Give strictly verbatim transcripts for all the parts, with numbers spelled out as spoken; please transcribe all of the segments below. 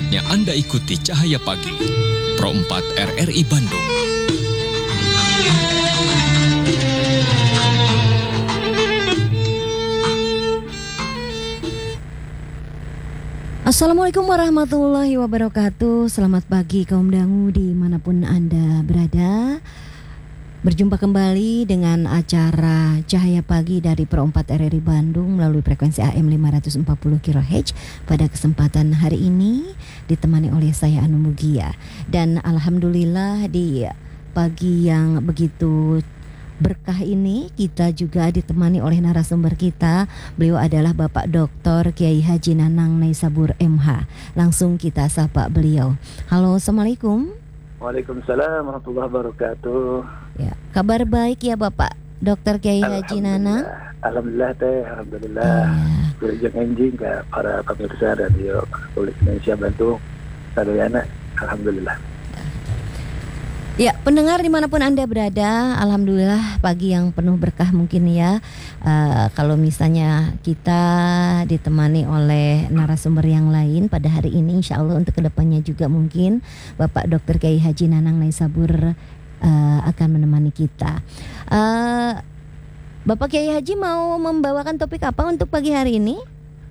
Saatnya Anda ikuti Cahaya Pagi, Pro empat R R I Bandung. Assalamualaikum warahmatullahi wabarakatuh. Selamat pagi kaum dangu dimanapun Anda berada. Berjumpa kembali dengan acara Cahaya Pagi dari Pro empat R R I Bandung melalui frekuensi A M lima ratus empat puluh kilohertz. Pada kesempatan hari ini ditemani oleh saya Anu Mugia. Dan alhamdulillah di pagi yang begitu berkah ini kita juga ditemani oleh narasumber kita. Beliau adalah Bapak Doktor Kiai Haji Nanang Naisabur M H. Langsung kita sapa beliau. Halo, Assalamualaikum. Waalaikumsalam warahmatullahi wabarakatuh. Ya, kabar baik ya Bapak Doktor Kiai Haji Nanang. Alhamdulillah teh, alhamdulillah. Berjang enjing ke para pemirsa radio Republik Indonesia Bandung. Sadayana, alhamdulillah. Ya, pendengar dimanapun Anda berada, alhamdulillah pagi yang penuh berkah mungkin ya. Uh, kalau misalnya kita ditemani oleh narasumber yang lain pada hari ini, insya Allah untuk kedepannya juga mungkin Bapak Doktor Kiai Haji Nanang Naisabur uh, akan menemani kita. Uh, Bapak Kiai Haji mau membawakan topik apa untuk pagi hari ini?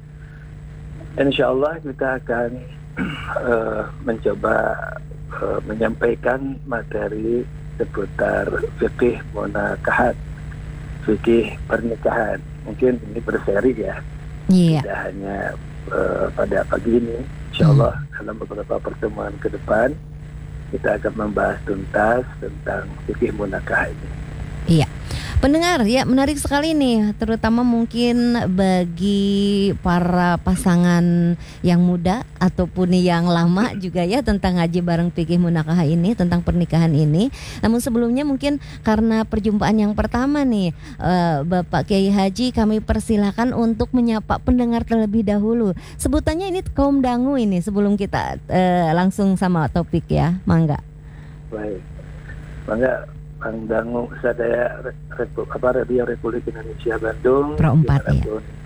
Insya Allah kita akan uh, mencoba Uh, menyampaikan materi seputar fikih munakahat, fikih pernikahan. Mungkin ini berseri ya, yeah. Tidak hanya uh, pada pagi ini. Insya Allah hmm. dalam beberapa pertemuan ke depan kita akan membahas tuntas tentang fikih munakahat ini. Iya. Pendengar ya, menarik sekali nih, terutama mungkin bagi para pasangan yang muda ataupun yang lama juga ya, tentang ngaji bareng fikih munakaha ini, tentang pernikahan ini. Namun sebelumnya mungkin karena perjumpaan yang pertama nih, uh, Bapak Kiai Haji, kami persilakan untuk menyapa pendengar terlebih dahulu. Sebutannya ini kaum dangu ini sebelum kita uh, langsung sama topik ya, mangga. Baik, mangga. Bang Dangu Sadaya Repu, apa Radio Republik Indonesia Bandung Pro empat ya.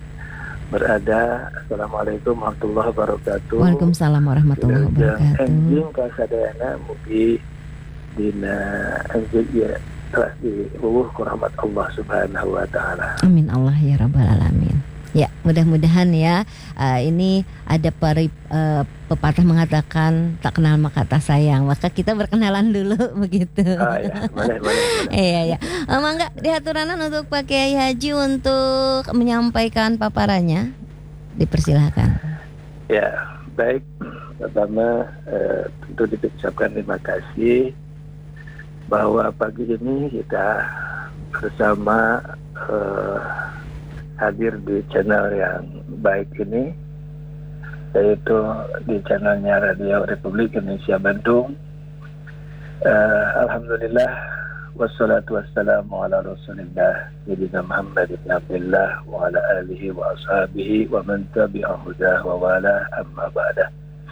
Berada. Assalamualaikum warahmatullahi wabarakatuh. Waalaikumsalam warahmatullahi wabarakatuh. Enjing ka sadayana mugi dina enjing ya telah diuwuh ku rahmat Allah Subhanahu wa taala. Amin Allah ya rabbal alamin. Ya, mudah-mudahan ya uh, ini ada peri, uh, pepatah mengatakan tak kenal maka tak sayang. Maka kita berkenalan dulu begitu. Oh ya, boleh, boleh, boleh. Iya, ya. Uh, mangga diaturanan untuk Pak Kiai Haji untuk menyampaikan paparannya. Dipersilahkan. Ya, baik. Pertama uh, tentu diucapkan terima kasih bahwa pagi ini kita bersama uh, hadir di channel yang baik ini, yaitu di channelnya Radio Republik Indonesia Bandung. uh, Alhamdulillah, wassalatu wassalamu ala rasulillah Sayyidina Muhammad ibn Abdullah wa ala alihi wa ashabihi wa man tabi'ahu hudah wa wala, amma ba'dah.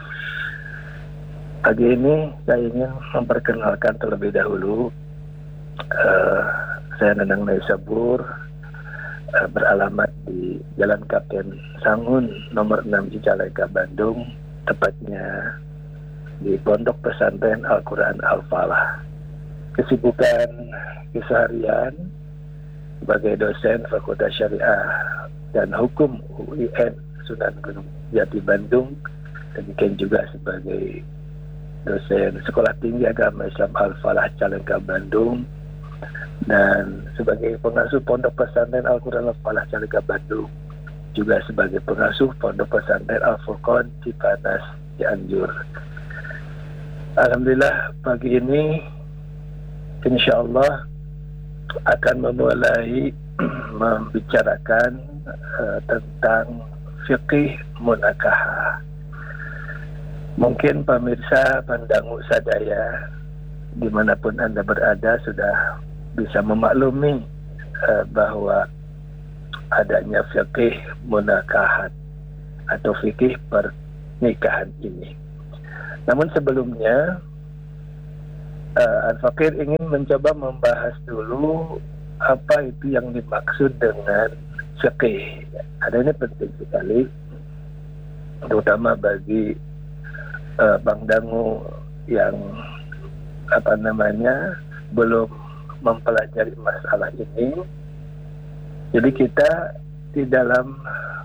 Pagi ini saya ingin memperkenalkan terlebih dahulu. uh, Saya Nanang Naisabur, beralamat di Jalan Kapten Sangun nomor enam Cicalengka Bandung, tepatnya di Pondok Pesantren Al-Quran Al-Falah. Kesibukan keseharian sebagai dosen Fakultas Syariah dan Hukum U I N Sunan Gunung Jati Bandung, demikian juga sebagai dosen Sekolah Tinggi Agama Islam Al-Falah Cicalengka Bandung, dan sebagai pengasuh Pondok Pesantren Al-Quran Al-Falah Cicalengka Bandung, juga sebagai pengasuh Pondok Pesantren Al-Furqan Cipanas Cianjur. Alhamdulillah pagi ini insya Allah akan memulai membicarakan uh, tentang fikih munakaha. Mungkin pemirsa pandangu sadaya dimanapun Anda berada sudah bisa memaklumi uh, bahwa adanya fikih munakahat atau fikih pernikahan ini. Namun sebelumnya uh, Al-Fakir ingin mencoba membahas dulu apa itu yang dimaksud dengan fikih. Ada ini penting sekali, terutama bagi uh, Bang Dangu yang apa namanya belum mempelajari masalah ini. Jadi kita di dalam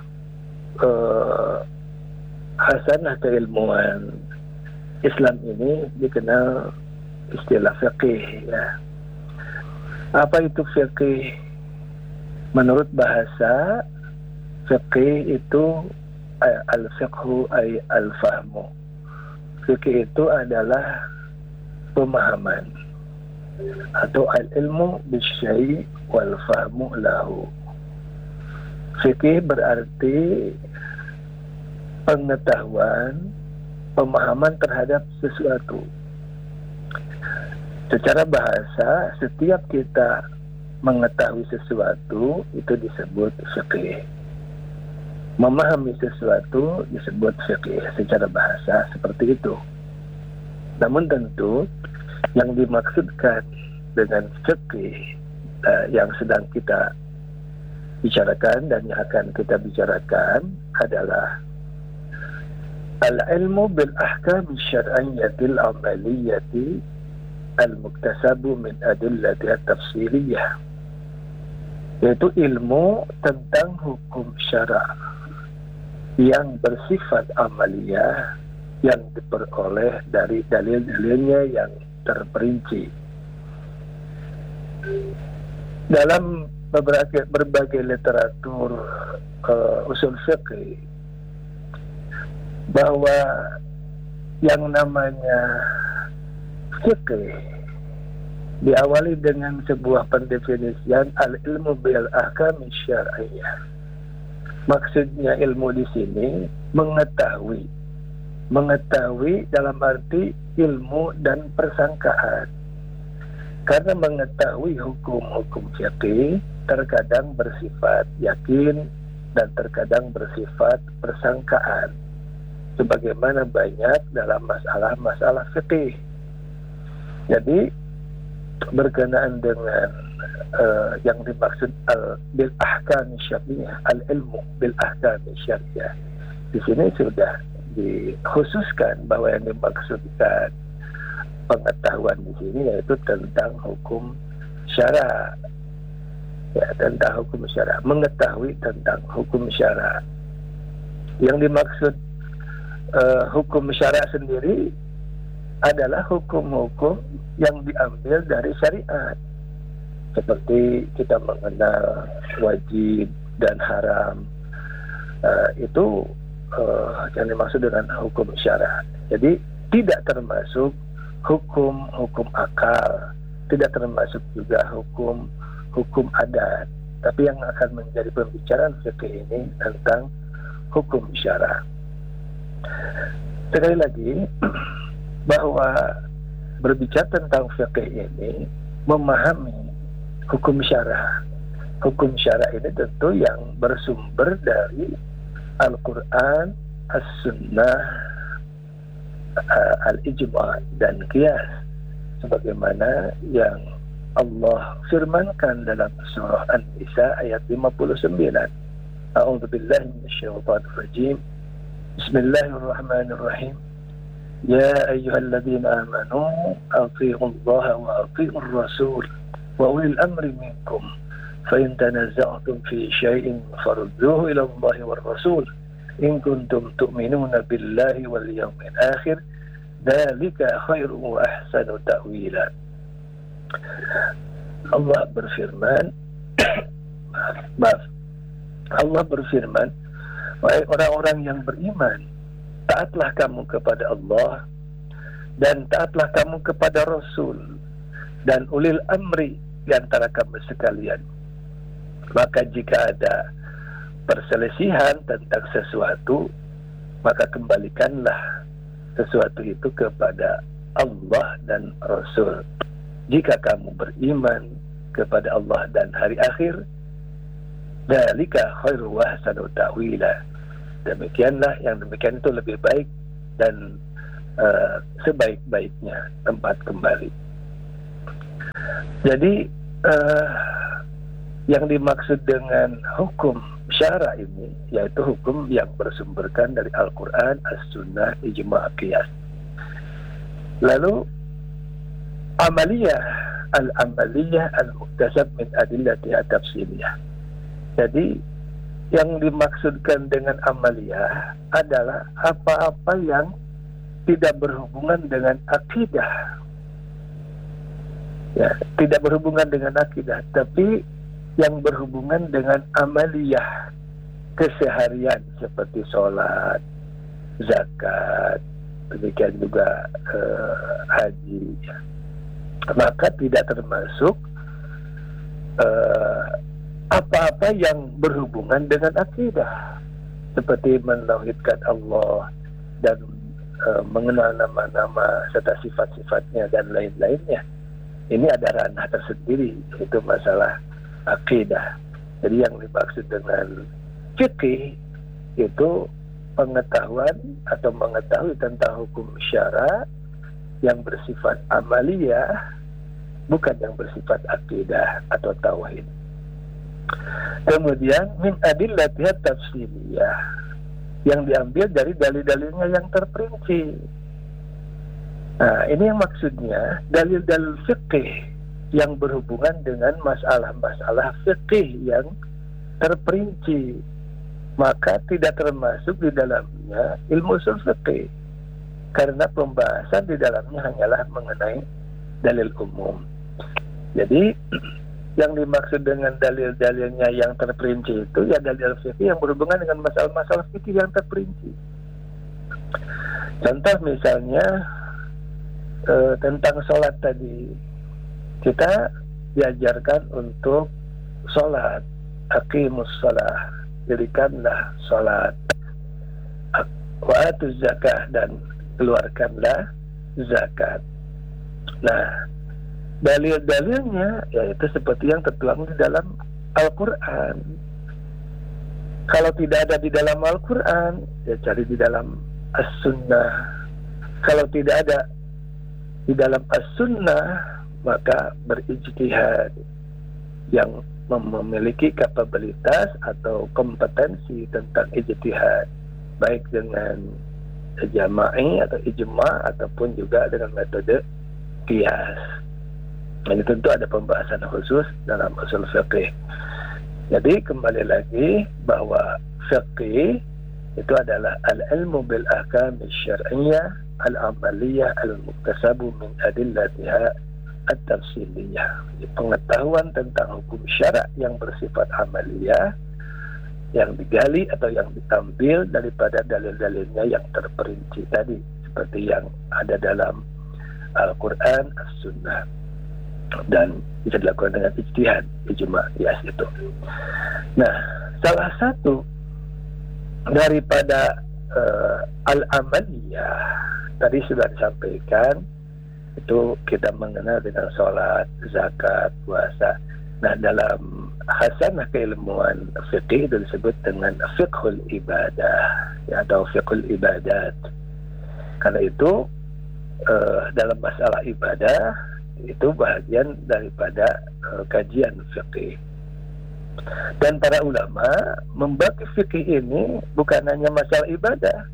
uh, hasanah keilmuan Islam ini dikenal istilah fiqih, ya. Apa itu fiqih? Menurut bahasa, fiqih itu al-fiqhu ay al-fahmu. Fiqih itu adalah pemahaman atau al-ilmu bisyai' wal fahmu lahu. Fikih berarti pengetahuan, pemahaman terhadap sesuatu. Secara bahasa, setiap kita mengetahui sesuatu itu disebut fikih. Memahami sesuatu disebut fikih secara bahasa, seperti itu. Namun tentu yang dimaksudkan dengan fikih uh, yang sedang kita bicarakan dan yang akan kita bicarakan adalah al-ilmu bil ahkam syar'iyyatil amaliyati al-muktasabu min adillatiha tafsiliyah, yaitu ilmu tentang hukum syara' yang bersifat amaliyah yang diperoleh dari dalil-dalilnya yang terperinci. Dalam berbagai, berbagai literatur uh, usul fiqh, bahwa yang namanya fiqh diawali dengan sebuah pendefinisian al-ilmu bil ahkam syar'iyyah. Maksudnya ilmu di sini mengetahui, mengetahui dalam arti ilmu dan persangkaan. Karena mengetahui hukum-hukum fikih terkadang bersifat yakin dan terkadang bersifat persangkaan, sebagaimana banyak dalam masalah-masalah fikih. Jadi berkenaan dengan uh, yang dimaksud al bil ahkam syar'iyyah, al ilmu bil ahkam syar'iyyah, di sini sudah dikhususkan bahwa yang dimaksudkan pengetahuan di sini yaitu tentang hukum syara', ya, tentang hukum syara', mengetahui tentang hukum syara'. Yang dimaksud uh, hukum syara' sendiri adalah hukum-hukum yang diambil dari syariat, seperti kita mengenal wajib dan haram, uh, itu uh, yang dimaksud dengan hukum syara'. Jadi tidak termasuk hukum-hukum akal, tidak termasuk juga hukum hukum adat, tapi yang akan menjadi pembicaraan fikih ini tentang hukum syara'. Sekali lagi, bahwa berbicara tentang fikih ini memahami hukum syara'. Hukum syara' ini tentu yang bersumber dari Al-Quran, As-Sunnah, al-ijma' dan qiyas, sebagaimana yang Allah firmankan dalam surah An-Nisa ayat lima puluh sembilan. A'udzubillahi minasyaitonir rajim. Bismillahirrahmanirrahim. Ya ayyuhalladzina amanu athi'ullaha wa athi'ur rasul wa ulil amri minkum fa in tanaza'tum fi syai'in farudduhu ila Allahi war rasul in kuntum tu'minuna billahi wal yawmil akhir dzalika khairu wa ahsanu ta'wila. Allah berfirman maaf Allah berfirman, wahai orang-orang yang beriman, taatlah kamu kepada Allah dan taatlah kamu kepada Rasul dan ulil amri di antara kamu sekalian. Maka jika ada perselisihan tentang sesuatu, maka kembalikanlah sesuatu itu kepada Allah dan Rasul. Jika kamu beriman kepada Allah dan hari akhir, dzalika khairu wa ahsanu ta'wila. Demikianlah, yang demikian itu lebih baik dan uh, sebaik-baiknya tempat kembali. Jadi uh, yang dimaksud dengan hukum syara' ini yaitu hukum yang bersumberkan dari Al-Quran, As-Sunnah, Ijma' Qiyas. Lalu amaliyah, al-amaliyah al-muktasab min adillati at-tafsiliyah. Jadi yang dimaksudkan dengan amaliyah adalah apa-apa yang tidak berhubungan dengan akidah. Ya, tidak berhubungan dengan akidah, tapi yang berhubungan dengan amaliyah keseharian seperti sholat, zakat, demikian juga eh, haji. Maka tidak termasuk eh, apa-apa yang berhubungan dengan akidah, seperti menauhidkan Allah dan eh, mengenal nama-nama serta sifat-sifatnya dan lain-lainnya. Ini ada ranah tersendiri, itu masalah akidah. Jadi yang dimaksud dengan fikih itu pengetahuan atau mengetahui tentang hukum syara yang bersifat amaliyah, bukan yang bersifat akidah atau tauhid. Kemudian min adillatiha tafsiliyah, yang diambil dari dalil-dalilnya yang terperinci. Nah, ini yang maksudnya dalil-dalil fikih yang berhubungan dengan masalah-masalah fikih yang terperinci, maka tidak termasuk di dalamnya ilmu ushul fikih, karena pembahasan di dalamnya hanyalah mengenai dalil umum. Jadi yang dimaksud dengan dalil-dalilnya yang terperinci itu ya dalil fikih yang berhubungan dengan masalah-masalah fikih yang terperinci. Contoh misalnya eh, tentang sholat tadi, kita diajarkan untuk sholat, aqimus sholat, dirikanlah sholat, wa atuz zakah, dan keluarkanlah zakat. Nah, dalil-dalilnya yaitu seperti yang tertuang di dalam Al-Quran. Kalau tidak ada di dalam Al-Quran, ya cari di dalam As-Sunnah. Kalau tidak ada di dalam As-Sunnah, maka berijtihad yang memiliki kapabilitas atau kompetensi tentang ijtihad, baik dengan jama'i atau ijma' ataupun juga dengan metode qiyas. Ini tentu ada pembahasan khusus dalam ushul fiqih. Jadi kembali lagi bahwa fiqih itu adalah al-ilmu bil ahkam syar'iyyah al-amaliyah al-muktasabu min adillatiha at-tafsiliyah. Pengetahuan tentang hukum syarak yang bersifat amaliyah, yang digali atau yang diambil daripada dalil-dalilnya yang terperinci tadi, seperti yang ada dalam Al-Quran, As-Sunnah, dan bisa dilakukan dengan ijtihad, ijma', qiyas itu. Nah, salah satu daripada uh, al-amaliyah tadi sudah disampaikan, itu kita mengenal dengan sholat, zakat, puasa. Nah, dalam khasanah keilmuan fikih itu disebut dengan fiqhul ibadah, ya, atau fiqhul ibadat. Karena itu uh, dalam masalah ibadah itu bahagian daripada uh, kajian fikih. Dan para ulama membagi fikih ini bukan hanya masalah ibadah,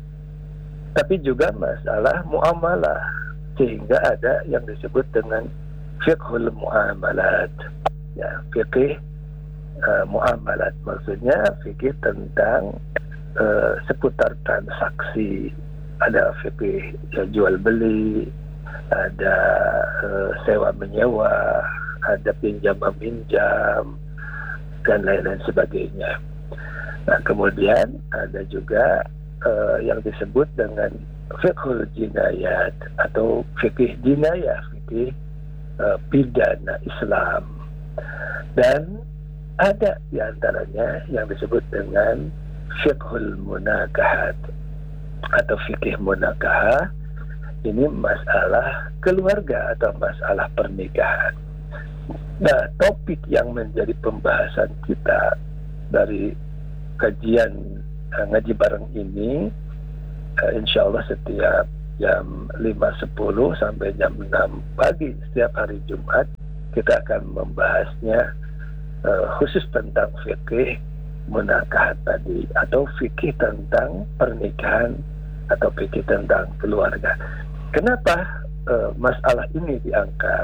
tapi juga masalah muamalah, sehingga ada yang disebut dengan fiqhul muamalat. Ya, fikih uh, muamalat maksudnya fikih tentang uh, seputar transaksi. Ada fikih ya, jual beli, ada uh, sewa menyewa, ada pinjam meminjam, dan lain-lain sebagainya. Nah, kemudian ada juga uh, yang disebut dengan fiqhul jinayat atau fikih jinayah, fikih uh, pidana Islam. Dan ada di antaranya yang disebut dengan fiqhul munakahat atau fikih munakahah. Ini masalah keluarga atau masalah pernikahan. Nah, topik yang menjadi pembahasan kita dari kajian uh, ngaji bareng ini, uh, insya Allah setiap jam lima sepuluh sampai jam enam pagi setiap hari Jumat, kita akan membahasnya uh, khusus tentang fikih munakahat tadi, atau fikih tentang pernikahan atau fikih tentang keluarga. kenapa uh, masalah ini diangkat?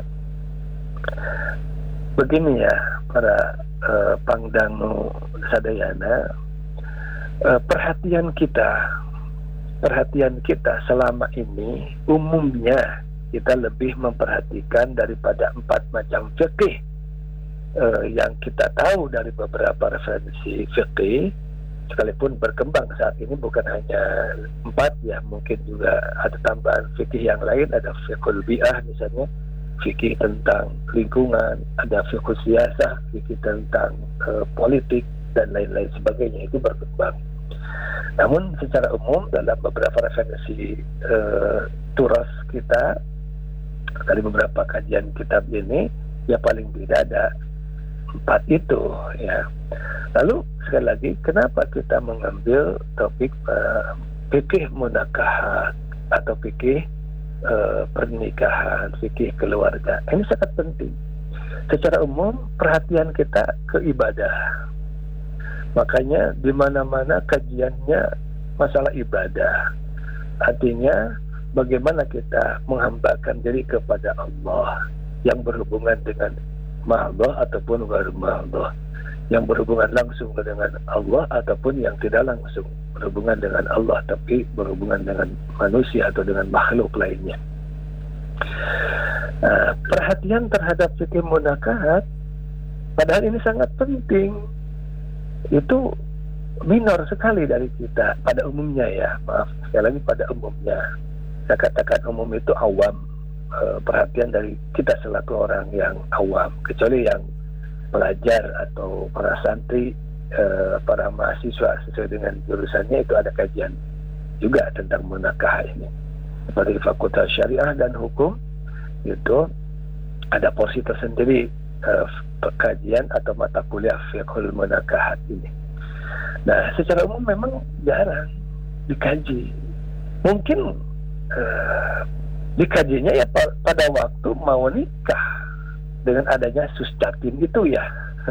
Begini ya, para uh, pangdangu sadayana, uh, perhatian kita, perhatian kita selama ini umumnya kita lebih memperhatikan daripada empat macam fikih uh, yang kita tahu dari beberapa referensi fikih, sekalipun berkembang saat ini bukan hanya empat ya, mungkin juga ada tambahan fikih yang lain, ada fiqhul bi'ah misalnya, fikih tentang lingkungan, ada fikih siasah, fikih tentang uh, politik dan lain-lain sebagainya, itu berkembang. Namun secara umum dalam beberapa referensi uh, turas kita dari beberapa kajian kitab ini, ya paling tidak ada empat itu ya. Lalu sekali lagi, kenapa kita mengambil topik uh, fikih munakahat atau fikih Uh, pernikahan, fikih keluarga? Ini sangat penting. Secara umum perhatian kita ke ibadah. Makanya di mana-mana kajiannya masalah ibadah. Artinya bagaimana kita menghambakan diri kepada Allah yang berhubungan dengan ma'allah ataupun ghair ma'allah, yang berhubungan langsung dengan Allah ataupun yang tidak langsung berhubungan dengan Allah tapi berhubungan dengan manusia atau dengan makhluk lainnya. Nah, perhatian terhadap fikih munakahat padahal ini sangat penting, itu minor sekali dari kita pada umumnya ya, maaf sekali lagi pada umumnya. Saya katakan umum itu awam, e, perhatian dari kita selaku orang yang awam, kecuali yang pelajar atau para santri, eh, para mahasiswa sesuai dengan jurusannya, itu ada kajian juga tentang munakah ini. Seperti Fakultas Syariah dan Hukum itu ada porsi tersendiri eh, kajian atau mata kuliah fiqhul munakahat ini. Nah, secara umum memang jarang dikaji. Mungkin eh, dikajinya ya pada waktu mau nikah, dengan adanya suscatin itu ya.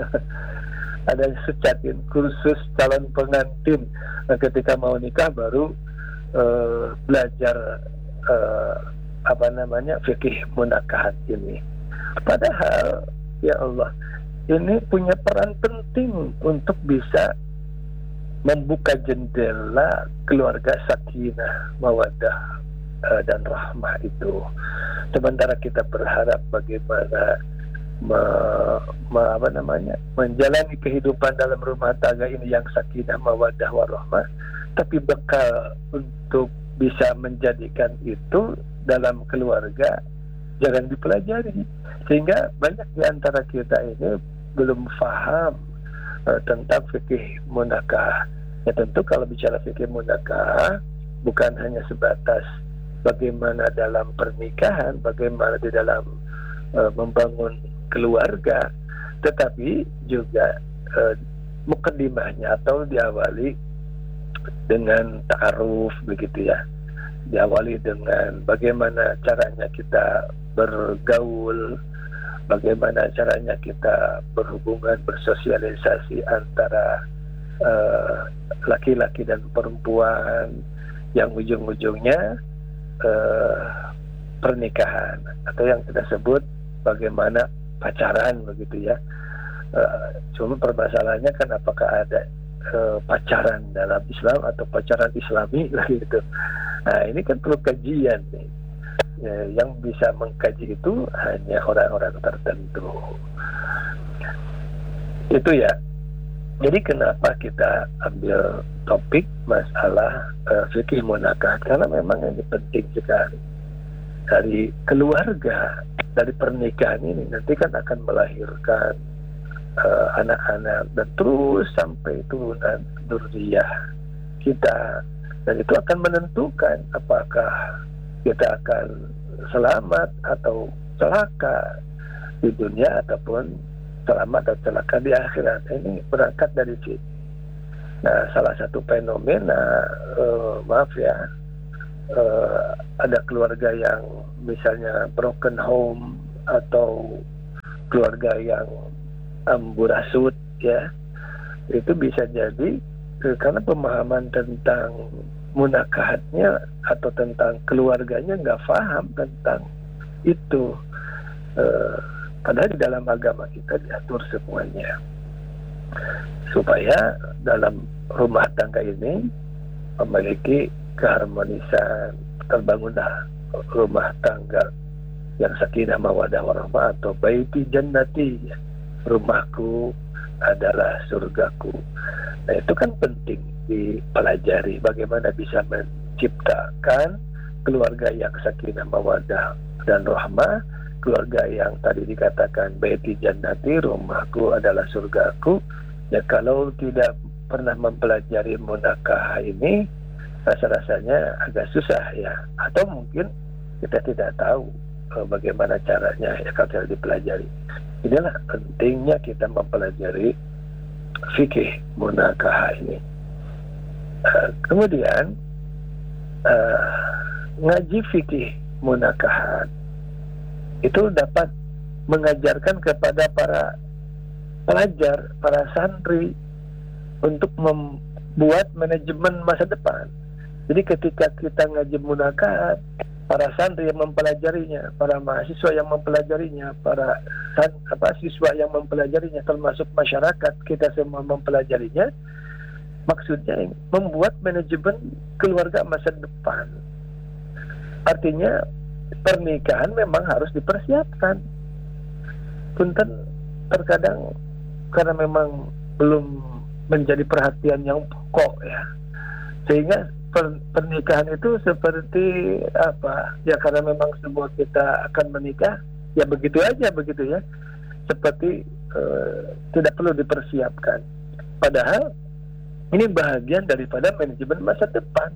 Ada suscatin, kursus calon pengantin. Nah, ketika mau nikah baru uh, belajar uh, apa namanya fikih munakahat ini. Padahal ya Allah, ini punya peran penting untuk bisa membuka jendela keluarga sakinah, mawaddah uh, dan rahmah itu. Sementara kita berharap bagaimana Me, me, apa namanya menjalani kehidupan dalam rumah tangga ini yang sakinah mawaddah warahmah, tapi bekal untuk bisa menjadikan itu dalam keluarga jangan dipelajari, sehingga banyak di antara kita ini belum paham uh, tentang fikih munakah. Ya tentu kalau bicara fikih munakah bukan hanya sebatas bagaimana dalam pernikahan, bagaimana di dalam uh, membangun keluarga, tetapi juga uh, mukaddimahnya atau diawali dengan ta'aruf begitu ya, diawali dengan bagaimana caranya kita bergaul, bagaimana caranya kita berhubungan, bersosialisasi antara uh, laki-laki dan perempuan, yang ujung-ujungnya uh, pernikahan atau yang kita sebut bagaimana pacaran begitu ya. Uh, cuma permasalahannya kan apakah ada uh, pacaran dalam Islam atau pacaran Islami lah gitu. Nah ini kan perlu kajian nih. Ya, yang bisa mengkaji itu hanya orang-orang tertentu. Itu ya. Jadi kenapa kita ambil topik masalah uh, fikih munakah? Karena memang ini penting sekali. Dari keluarga, dari pernikahan ini nanti kan akan melahirkan uh, anak-anak dan terus sampai turunan dzurriyyah kita, dan itu akan menentukan apakah kita akan selamat atau celaka di dunia ataupun selamat atau celaka di akhirat. Ini berangkat dari situ. Nah, salah satu fenomena uh, maaf ya, Uh, ada keluarga yang misalnya broken home atau keluarga yang amburadul ya, itu bisa jadi uh, karena pemahaman tentang munakahatnya atau tentang keluarganya nggak paham tentang itu. Uh, padahal di dalam agama kita diatur semuanya supaya dalam rumah tangga ini memiliki keharmonisan, terbangunlah rumah tangga yang sakinah mawaddah warahmah atau baiti jannati, rumahku adalah surgaku. Nah, itu kan penting dipelajari bagaimana bisa menciptakan keluarga yang sakinah mawaddah dan rahmah, keluarga yang tadi dikatakan baiti jannati, rumahku adalah surgaku. Ya, kalau tidak pernah mempelajari munakah ini, rasa-rasanya agak susah ya, atau mungkin kita tidak tahu uh, bagaimana caranya ya kalau tidak dipelajari. Inilah pentingnya kita mempelajari fikih munakah ini. Uh, kemudian uh, ngaji fikih munakahat itu dapat mengajarkan kepada para pelajar, para santri untuk membuat manajemen masa depan. Jadi ketika kita ngaji munakahat, para santri yang mempelajarinya, para mahasiswa yang mempelajarinya, para san, apa, siswa yang mempelajarinya, termasuk masyarakat kita semua mempelajarinya, maksudnya membuat manajemen keluarga masa depan. Artinya pernikahan memang harus dipersiapkan. Punten terkadang karena memang belum menjadi perhatian yang pokok ya, sehingga per, pernikahan itu seperti apa ya, karena memang semua kita akan menikah ya begitu aja begitu ya, seperti eh, tidak perlu dipersiapkan. Padahal ini bahagian daripada manajemen masa depan.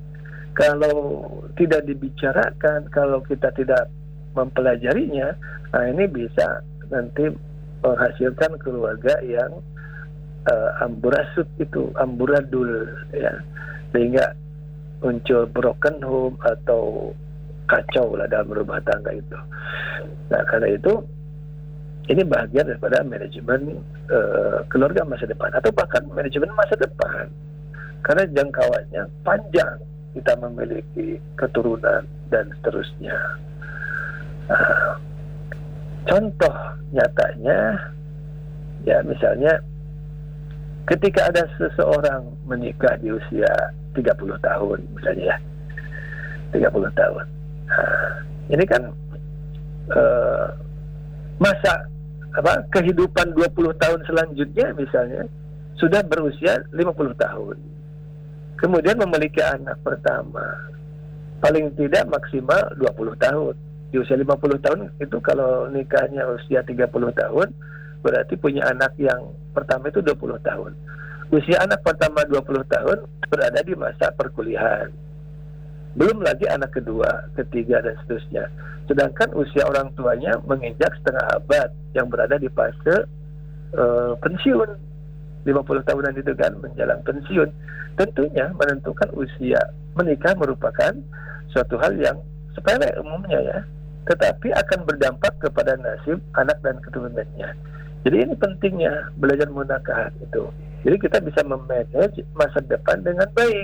Kalau tidak dibicarakan, kalau kita tidak mempelajarinya, nah ini bisa nanti menghasilkan keluarga yang uh, amburadul itu, amburadul ya, sehingga muncul broken home atau kacau lah dalam rumah tangga itu. Nah, karena itu ini bagian daripada manajemen uh, keluarga masa depan atau bahkan manajemen masa depan, karena jangkauannya panjang. Kita memiliki keturunan dan seterusnya. Nah, contoh nyatanya, ya misalnya ketika ada seseorang menikah di usia tiga puluh tahun, misalnya ya, tiga puluh tahun. Nah, ini kan uh, masa apa kehidupan dua puluh tahun selanjutnya misalnya sudah berusia lima puluh tahun. Kemudian memiliki anak pertama, paling tidak maksimal dua puluh tahun. Di usia lima puluh tahun itu kalau nikahnya usia tiga puluh tahun, berarti punya anak yang pertama itu dua puluh tahun. Usia anak pertama dua puluh tahun berada di masa perkuliahan. Belum lagi anak kedua, ketiga, dan seterusnya. Sedangkan usia orang tuanya menginjak setengah abad yang berada di fase uh, pensiun. lima puluh tahunan itu kan menjelang pensiun. Tentunya menentukan usia menikah merupakan suatu hal yang sepele umumnya ya, tetapi akan berdampak kepada nasib anak dan keturunannya. Jadi ini pentingnya belajar munakahat itu. Jadi kita bisa memanage masa depan dengan baik.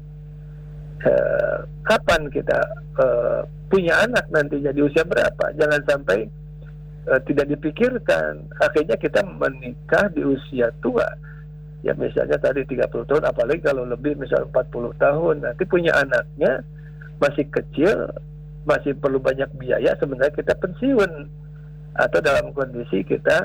Eh, kapan kita eh, punya anak nantinya, di usia berapa? Jangan sampai eh, tidak dipikirkan. Akhirnya kita menikah di usia tua. Ya misalnya tadi tiga puluh tahun, apalagi kalau lebih misalnya empat puluh tahun, nanti punya anaknya masih kecil, masih perlu banyak biaya, sebenarnya kita pensiun atau dalam kondisi kita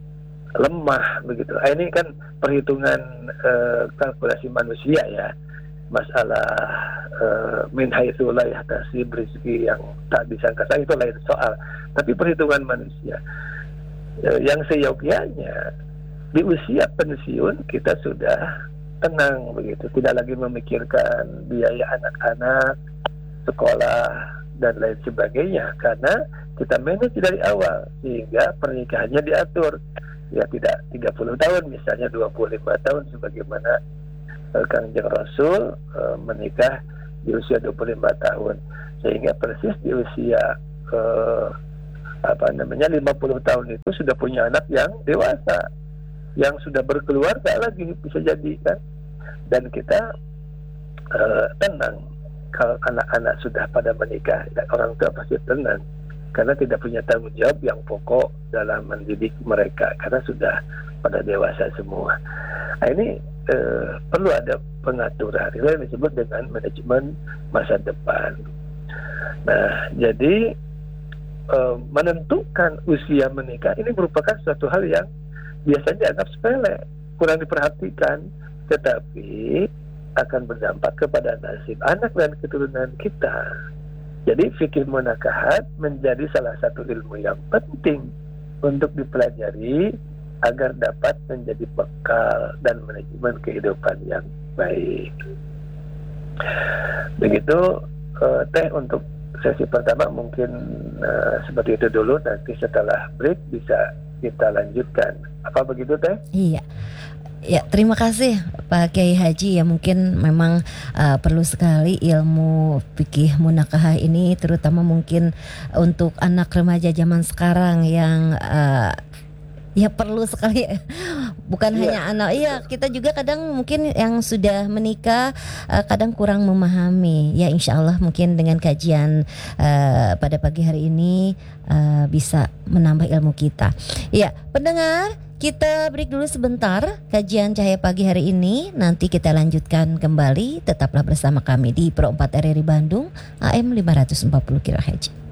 lemah begitu. Ah, ini kan perhitungan eh, kalkulasi manusia ya, masalah eh, min haitsu la yahtasib, rezeki yang tak disangka-sangka itu lain soal, tapi perhitungan manusia eh, yang seyogyanya di usia pensiun kita sudah tenang begitu, tidak lagi memikirkan biaya anak-anak, sekolah dan lain sebagainya, karena kita manage dari awal sehingga pernikahannya diatur ya, tidak tiga puluh tahun misalnya, dua puluh lima tahun sebagaimana uh, Kangjeng Rasul uh, menikah di usia dua puluh lima tahun, sehingga persis di usia uh, apa namanya lima puluh tahun itu sudah punya anak yang dewasa, yang sudah berkeluarga lagi bisa jadi kan. Dan kita uh, tenang. Kalau anak-anak sudah pada menikah, orang tua pasti tenang karena tidak punya tanggung jawab yang pokok dalam mendidik mereka karena sudah pada dewasa semua. Nah, ini uh, perlu ada pengaturan. Itu yang disebut dengan manajemen masa depan. Nah, jadi uh, menentukan usia menikah ini merupakan suatu hal yang biasanya dianggap sepele, kurang diperhatikan, tetapi akan berdampak kepada nasib anak dan keturunan kita. Jadi fikih munakahat menjadi salah satu ilmu yang penting untuk dipelajari agar dapat menjadi bekal dan manajemen kehidupan yang baik. Begitu uh, Teh untuk sesi pertama mungkin uh, seperti itu dulu, nanti setelah break bisa kita lanjutkan. Apa begitu Teh? Iya. Ya, terima kasih Pak Kiai Haji. Ya, mungkin memang uh, perlu sekali ilmu fikih munakahah ini, terutama mungkin untuk anak remaja zaman sekarang yang uh, ya perlu sekali. Bukan ya, hanya anak. Iya, kita juga kadang mungkin yang sudah menikah uh, kadang kurang memahami. Ya, insya Allah mungkin dengan kajian uh, pada pagi hari ini uh, bisa menambah ilmu kita. Ya, pendengar, kita break dulu sebentar kajian Cahaya Pagi hari ini. Nanti kita lanjutkan kembali. Tetaplah bersama kami di Pro empat R R I Bandung A M lima ratus empat puluh Kilohertz.